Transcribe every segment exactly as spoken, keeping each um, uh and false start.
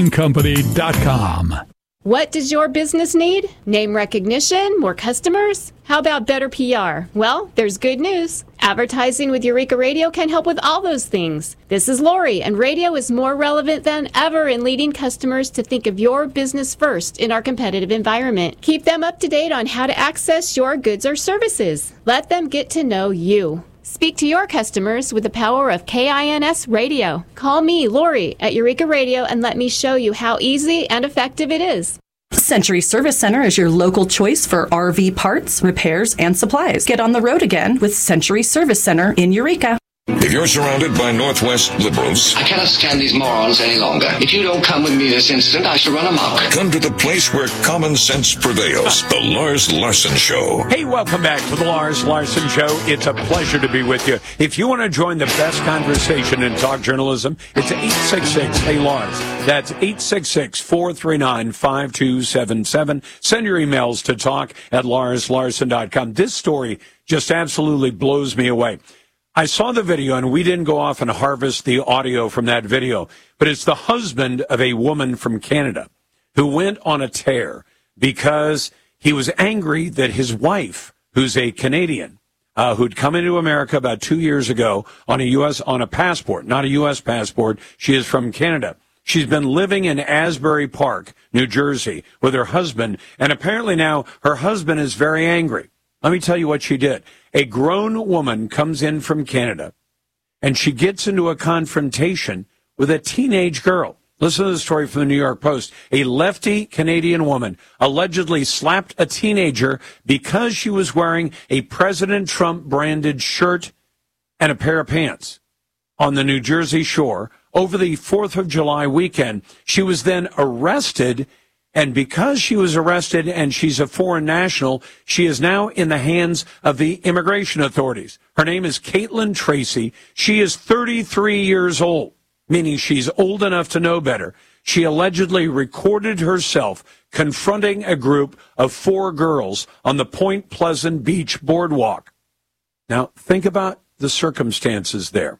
company dot com. What does your business need? Name recognition? More customers? How about better P R? Well, there's good news. Advertising with Eureka Radio can help with all those things. This is Lori, and radio is more relevant than ever in leading customers to think of your business first in our competitive environment. Keep them up to date on how to access your goods or services. Let them get to know you. Speak to your customers with the power of K I N S Radio. Call me, Lori, at Eureka Radio and let me show you how easy and effective it is. Century Service Center is your local choice for R V parts, repairs, and supplies. Get on the road again with Century Service Center in Eureka. If you're surrounded by Northwest liberals, I cannot stand these morons any longer. If you don't come with me this instant, I shall run amok. Come to the place where common sense prevails. The Lars Larson Show. Hey, welcome back to the Lars Larson Show. It's a pleasure to be with you. If you want to join the best conversation in talk journalism, it's eight six six, hey Lars. That's eight six six, four three nine, five two seven seven. Send your emails to talk at lars larson dot com. This story just absolutely blows me away. I saw the video, and we didn't go off and harvest the audio from that video, but it's the husband of a woman from Canada who went on a tear because he was angry that his wife, who's a Canadian, uh, who'd come into America about two years ago on a U S on a passport, not a U S passport. She is from Canada. She's been living in Asbury Park, New Jersey, with her husband, and apparently now her husband is very angry. Let me tell you what she did. A grown woman comes in from Canada, and she gets into a confrontation with a teenage girl. Listen to the story from the New York Post. A lefty Canadian woman allegedly slapped a teenager because she was wearing a President Trump-branded shirt and a pair of pants on the New Jersey shore over the fourth of July weekend. She was then arrested. And because she was arrested and she's a foreign national, she is now in the hands of the immigration authorities. Her name is Caitlin Tracy. She is thirty-three years old, meaning she's old enough to know better. She allegedly recorded herself confronting a group of four girls on the Point Pleasant Beach boardwalk. Now, think about the circumstances there.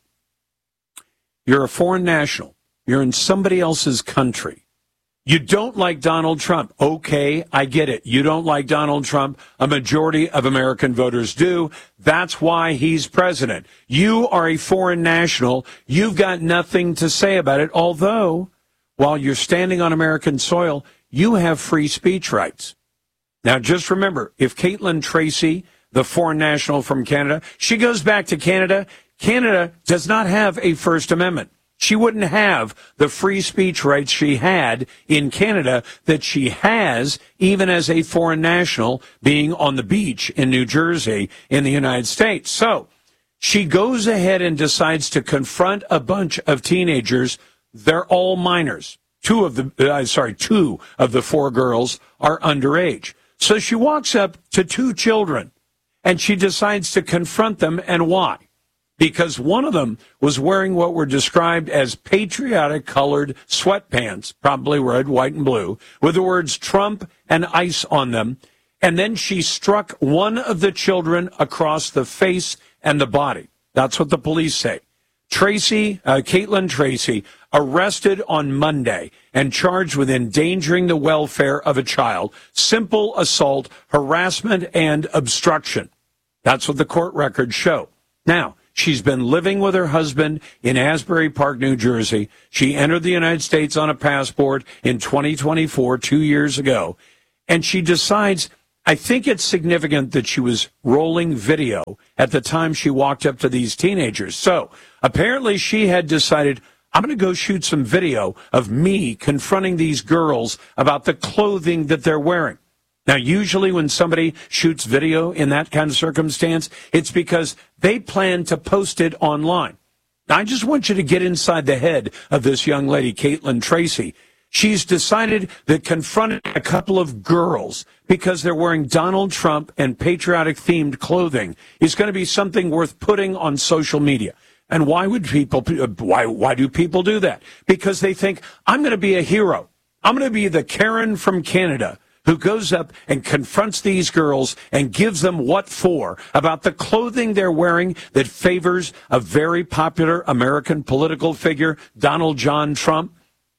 You're a foreign national. You're in somebody else's country. You don't like Donald Trump. Okay, I get it. You don't like Donald Trump. A majority of American voters do. That's why he's president. You are a foreign national. You've got nothing to say about it. Although, while you're standing on American soil, you have free speech rights. Now, just remember, if Caitlin Tracy, the foreign national from Canada, she goes back to Canada, Canada does not have a First Amendment. She wouldn't have the free speech rights she had in Canada that she has even as a foreign national being on the beach in New Jersey in the United States. So she goes ahead and decides to confront a bunch of teenagers. They're all minors. Two of the, uh, sorry, two of the four girls are underage. So she walks up to two children and she decides to confront them. And why? Because one of them was wearing what were described as patriotic-colored sweatpants, probably red, white, and blue, with the words Trump and ICE on them. And then she struck one of the children across the face and the body. That's what the police say. Tracy, uh, Caitlin Tracy, arrested on Monday and charged with endangering the welfare of a child, simple assault, harassment, and obstruction. That's what the court records show. Now, she's been living with her husband in Asbury Park, New Jersey. She entered the United States on a passport in twenty twenty-four, two years ago. And she decides, I think it's significant that she was rolling video at the time she walked up to these teenagers. So apparently she had decided, I'm going to go shoot some video of me confronting these girls about the clothing that they're wearing. Now, usually when somebody shoots video in that kind of circumstance, it's because they plan to post it online. Now, I just want you to get inside the head of this young lady, Caitlin Tracy. She's decided that confronting a couple of girls because they're wearing Donald Trump and patriotic-themed clothing is going to be something worth putting on social media. And why would people, why, why do people do that? Because they think, I'm going to be a hero. I'm going to be the Karen from Canada who goes up and confronts these girls and gives them what for about the clothing they're wearing that favors a very popular American political figure, Donald John Trump.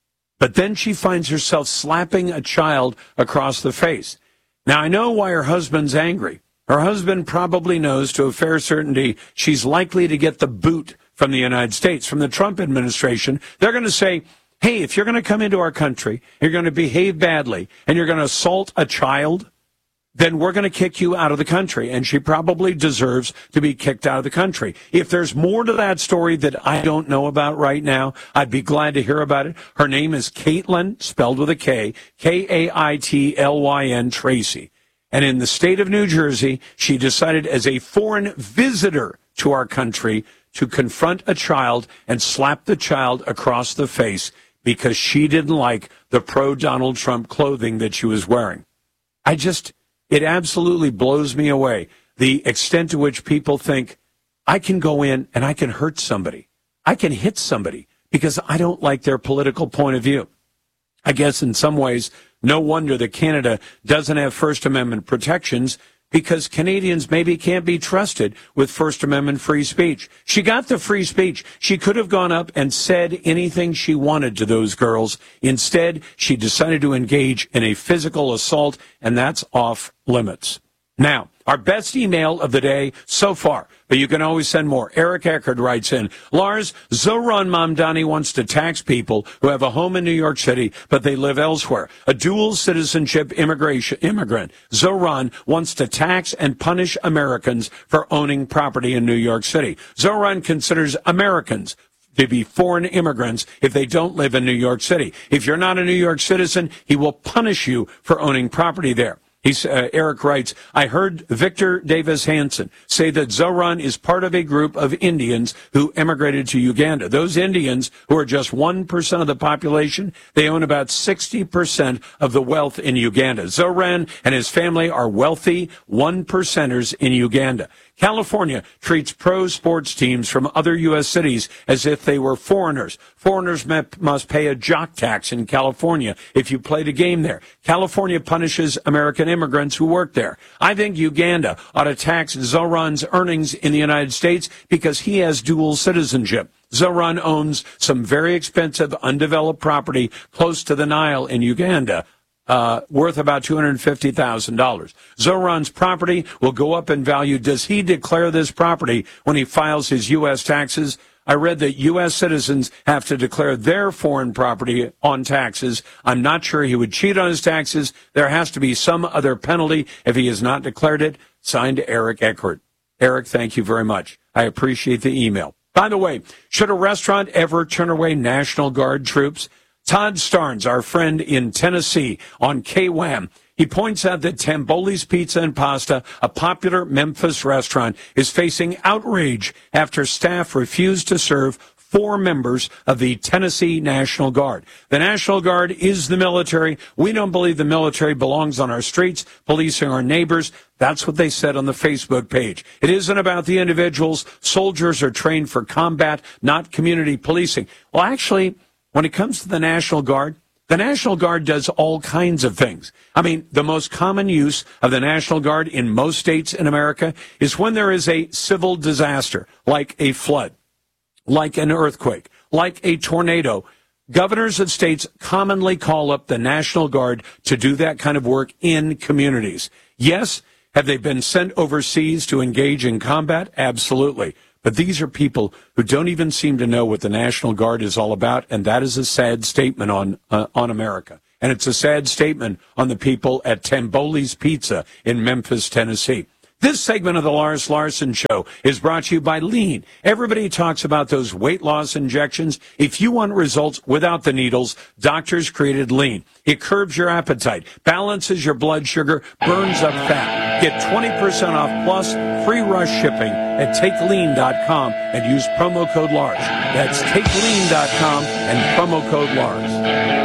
But then she finds herself slapping a child across the face. Now, I know why her husband's angry. Her husband probably knows to a fair certainty she's likely to get the boot from the United States, from the Trump administration. They're going to say, hey, if you're going to come into our country, you're going to behave badly, and you're going to assault a child, then we're going to kick you out of the country. And she probably deserves to be kicked out of the country. If there's more to that story that I don't know about right now, I'd be glad to hear about it. Her name is Caitlin, spelled with a K, K A I T L Y N, Tracy. And in the state of New Jersey, she decided as a foreign visitor to our country to confront a child and slap the child across the face because she didn't like the pro-Donald Trump clothing that she was wearing. I just, it absolutely blows me away, the extent to which people think, I can go in and I can hurt somebody. I can hit somebody because I don't like their political point of view. I guess in some ways, no wonder that Canada doesn't have First Amendment protections, because Canadians maybe can't be trusted with First Amendment free speech. She got the free speech. She could have gone up and said anything she wanted to those girls. Instead, she decided to engage in a physical assault, and that's off limits. Now, our best email of the day so far, but you can always send more. Eric Eckert writes in, Lars, Zohran Mamdani wants to tax people who have a home in New York City, but they live elsewhere. A dual citizenship immigration immigrant. Zohran wants to tax and punish Americans for owning property in New York City. Zohran considers Americans to be foreign immigrants if they don't live in New York City. If you're not a New York citizen, he will punish you for owning property there. He's, uh, Eric writes, I heard Victor Davis Hansen say that Zohran is part of a group of Indians who emigrated to Uganda. Those Indians, who are just one percent of the population, they own about sixty percent of the wealth in Uganda. Zohran and his family are wealthy one percenters in Uganda. California treats pro sports teams from other U S cities as if they were foreigners. Foreigners must pay a jock tax in California if you played a game there. California punishes American immigrants who work there. I think Uganda ought to tax Zohran's earnings in the United States because he has dual citizenship. Zohran owns some very expensive undeveloped property close to the Nile in Uganda. Uh, worth about two hundred fifty thousand dollars. Zohran's property will go up in value. Does he declare this property when he files his U S taxes? I read that U S citizens have to declare their foreign property on taxes. I'm not sure he would cheat on his taxes. There has to be some other penalty if he has not declared it. Signed, Eric Eckert. Eric, thank you very much. I appreciate the email. By the way, should a restaurant ever turn away National Guard troops? Todd Starnes, our friend in Tennessee on K W A M, he points out that Tamboli's Pizza and Pasta, a popular Memphis restaurant, is facing outrage after staff refused to serve four members of the Tennessee National Guard. The National Guard is the military. We don't believe the military belongs on our streets, policing our neighbors. That's what they said on the Facebook page. It isn't about the individuals. Soldiers are trained for combat, not community policing. Well, actually, when it comes to the National Guard, the National Guard does all kinds of things. I mean, the most common use of the National Guard in most states in America is when there is a civil disaster, like a flood, like an earthquake, like a tornado. Governors of states commonly call up the National Guard to do that kind of work in communities. Yes, have they been sent overseas to engage in combat? Absolutely. But these are people who don't even seem to know what the National Guard is all about, and that is a sad statement on uh, on America. And it's a sad statement on the people at Tamboli's Pizza in Memphis, Tennessee. This segment of the Lars Larson Show is brought to you by Lean. Everybody talks about those weight loss injections. If you want results without the needles, doctors created Lean. It curbs your appetite, balances your blood sugar, burns up fat. Get twenty percent off plus free rush shipping at take lean dot com and use promo code Lars. That's take lean dot com and promo code Lars.